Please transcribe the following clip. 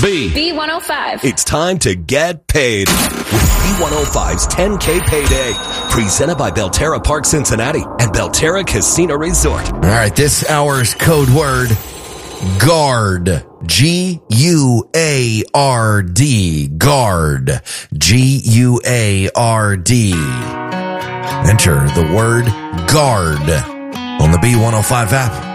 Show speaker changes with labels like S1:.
S1: B105.
S2: It's time to get paid with B105's 10K Payday. Presented by Belterra Park Cincinnati and Belterra Casino Resort.
S3: All right, this hour's code word, GUARD. G-U-A-R-D. GUARD. G-U-A-R-D. Enter the word GUARD on the B105 app.